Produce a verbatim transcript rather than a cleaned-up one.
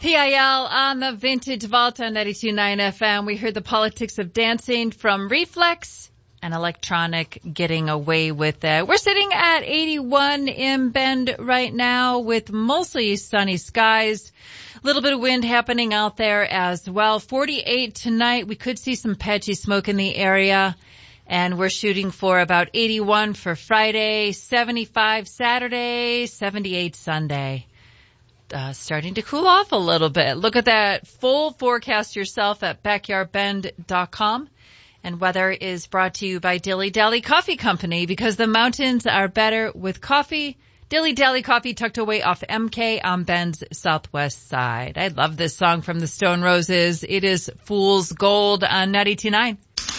P I L on the Vintage Vault on ninety-two point nine F M. We heard the politics of dancing from Reflex and Electronic Getting Away with It. We're sitting at eighty-one in Bend right now with mostly sunny skies. A little bit of wind happening out there as well. forty-eight tonight. We could see some patchy smoke in the area. And we're shooting for about eighty-one for Friday, seventy-five Saturday, seventy-eight Sunday. Uh, starting to cool off a little bit. Look at that full forecast yourself at backyard bend dot com. And weather is brought to you by Dilly Dally Coffee Company, because the mountains are better with coffee. Dilly Dally Coffee tucked away off M K on Bend's southwest side. I love this song from the Stone Roses. It is Fool's Gold on ninety-two point nine.